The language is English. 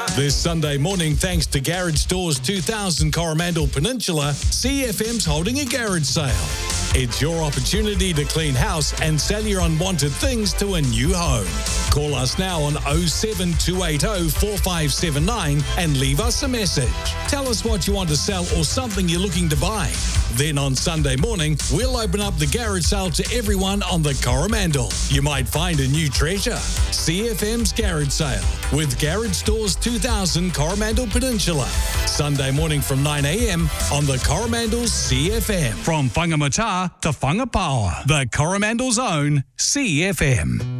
This Sunday morning, thanks to Garage Stores 2000 Coromandel Peninsula, CFM's holding a garage sale. It's your opportunity to clean house and sell your unwanted things to a new home. Call us now on 07280 4579 and leave us a message. Tell us what you want to sell or something you're looking to buy. Then on Sunday morning, we'll open up the garage sale to everyone on the Coromandel. You might find a new treasure. CFM's Garage Sale with Garage Stores 2000 Coromandel Peninsula. Sunday morning from 9 a.m. on the Coromandel's CFM. From Whangamata to Whangapaoa, the Coromandel's own CFM.